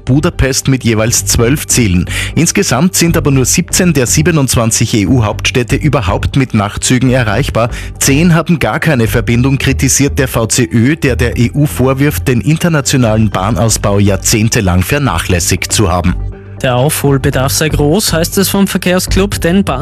und Budapest mit jeweils 12 Zielen. Insgesamt sind aber nur 17 der 27 EU-Hauptstädte überhaupt mit Nachtzügen erreichbar. 10 haben gar keine Verbindung, kritisiert der VCÖ, der EU vorwirft, den internationalen Bahnausbau jahrzehntelang vernachlässigt zu haben. Der Aufholbedarf sei groß, heißt es vom Verkehrsclub, denn